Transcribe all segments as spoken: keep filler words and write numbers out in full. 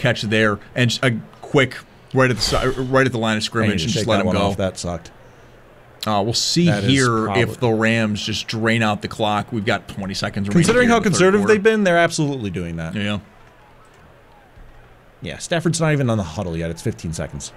catch there, and a quick right at the right at the line of scrimmage, and just let him go. Off. That sucked. Uh, we'll see that here if the Rams just drain out the clock. We've got twenty seconds remaining. Considering how conservative they've been, they're absolutely doing that. Yeah. Yeah, Stafford's not even on the huddle yet. It's fifteen seconds.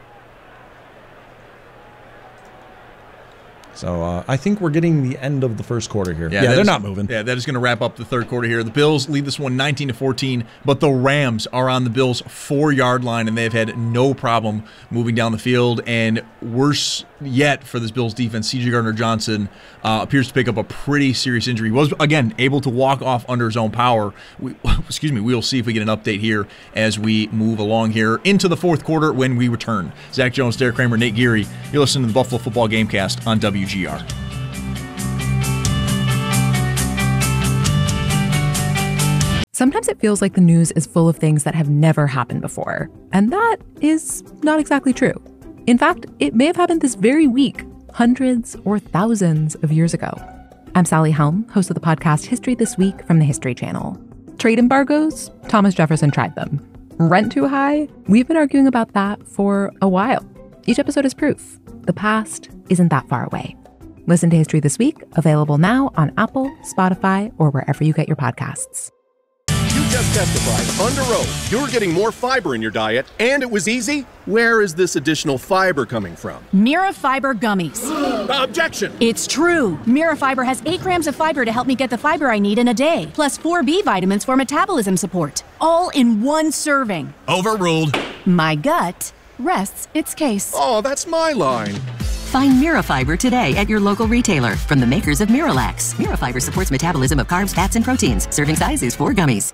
So uh, I think we're getting the end of the first quarter here. Yeah, yeah they're is, not moving. Yeah, that is going to wrap up the third quarter here. The Bills lead this one nineteen to fourteen, but the Rams are on the Bills' four-yard line, and they've had no problem moving down the field. And worse yet for this Bills defense, C J Gardner-Johnson uh, appears to pick up a pretty serious injury. He was, again, able to walk off under his own power. We, excuse me, we'll see if we get an update here as we move along here into the fourth quarter when we return. Zach Jones, Derek Kramer, Nate Geary, you're listening to the Buffalo Football Gamecast on W G R. Sometimes it feels like the news is full of things that have never happened before, and that is not exactly true. In fact, it may have happened this very week, hundreds or thousands of years ago. I'm Sally Helm, host of the podcast History This Week from the History Channel. Trade embargoes? Thomas Jefferson tried them. Rent too high? We've been arguing about that for a while. Each episode is proof. The past isn't that far away. Listen to History This Week, available now on Apple, Spotify, or wherever you get your podcasts. You just testified under oath you're getting more fiber in your diet, and it was easy? Where is this additional fiber coming from? Mirafiber gummies. Objection! It's true. Mirafiber has eight grams of fiber to help me get the fiber I need in a day, plus four B vitamins for metabolism support, all in one serving. Overruled. My gut rests its case. Oh, that's my line. Find Mirafiber today at your local retailer from the makers of Miralax. Mirafiber supports metabolism of carbs, fats, and proteins. Serving size is four gummies.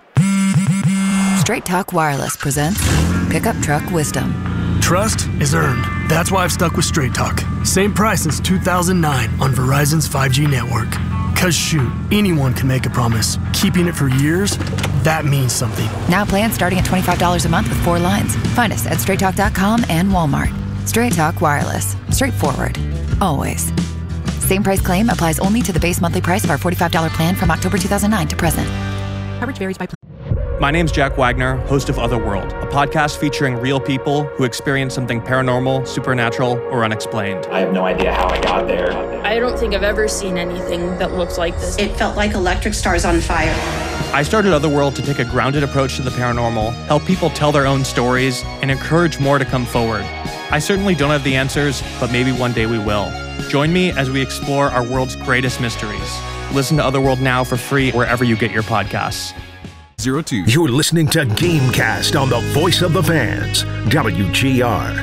Straight Talk Wireless presents Pickup Truck Wisdom. Trust is earned. That's why I've stuck with Straight Talk. Same price since two thousand nine on Verizon's five G network. Cause shoot, anyone can make a promise. Keeping it for years, that means something. Now plans starting at twenty-five dollars a month with four lines. Find us at straight talk dot com and Walmart. Straight Talk Wireless. Straightforward. Always. Same price claim applies only to the base monthly price of our forty-five dollars plan from October two thousand nine to present. Coverage varies by plan. My name's Jack Wagner, host of Otherworld, a podcast featuring real people who experience something paranormal, supernatural, or unexplained. I have no idea how I got there. I don't think I've ever seen anything that looks like this. It felt like electric stars on fire. I started Otherworld to take a grounded approach to the paranormal, help people tell their own stories, and encourage more to come forward. I certainly don't have the answers, but maybe one day we will. Join me as we explore our world's greatest mysteries. Listen to Otherworld now for free wherever you get your podcasts. Zero two. You're listening to Gamecast on the Voice of the Fans, W G R.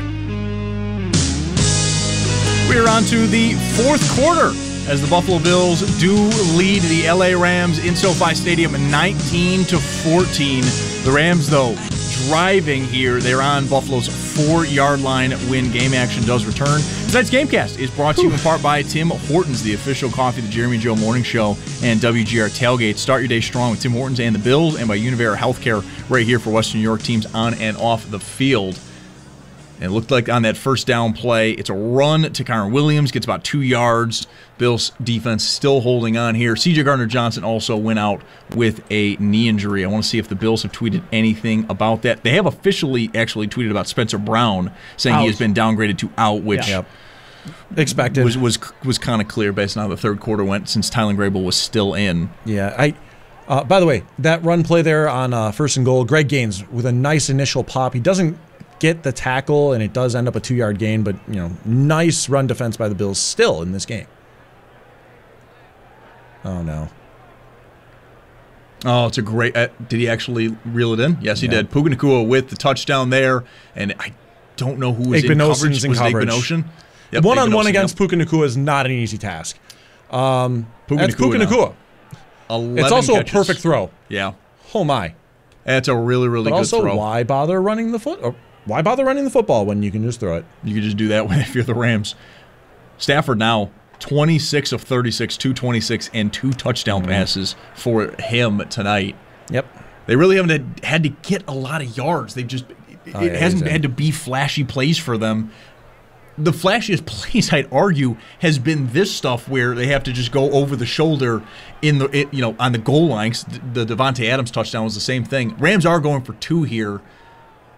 We're on to the fourth quarter as the Buffalo Bills do lead the L A Rams in SoFi Stadium nineteen to fourteen. The Rams, though, driving here. They're on Buffalo's four-yard line when game action does return. Tonight's Gamecast is brought to you in part by Tim Hortons, the official coffee of the Jeremy and Joe Morning Show and W G R Tailgate. Start your day strong with Tim Hortons and the Bills, and by Univera Healthcare right here for Western New York teams on and off the field. And it looked like on that first down play, it's a run to Kyren Williams, gets about two yards. Bills defense still holding on here. C J Gardner-Johnson also went out with a knee injury. I want to see if the Bills have tweeted anything about that. They have officially actually tweeted about Spencer Brown, saying out. He has been downgraded to out, which yeah. expected was was was kind of clear based on how the third quarter went, since Tylen Grable was still in. Yeah, I. Uh, by the way, that run play there on uh, first and goal, Greg Gaines with a nice initial pop. He doesn't get the tackle, and it does end up a two-yard gain, but you know, nice run defense by the Bills still in this game. Oh no! Oh, it's a great. Uh, did he actually reel it in? Yes, he yeah. did. Puka Nacua with the touchdown there, and I don't know who was in coverage. In was coverage. Igbenogson? Yep, One-on-one against yep. Puka Nacua is not an easy task. Um, Puka that's Puka Nacua. It's also catches. a perfect throw. Yeah. Oh my! That's a really, really but good also, throw. Why bother running the foot? Or why bother running the football when you can just throw it? You can just do that if you're the Rams. Stafford now twenty-six of thirty-six, two twenty-six, and two touchdown mm-hmm. passes for him tonight. Yep. They really haven't had, had to get a lot of yards. They've just it, oh, yeah, it hasn't had to be flashy plays for them. The flashiest plays, I'd argue, has been this stuff where they have to just go over the shoulder in the it, you know on the goal lines. The Devontae Adams touchdown was the same thing. Rams are going for two here.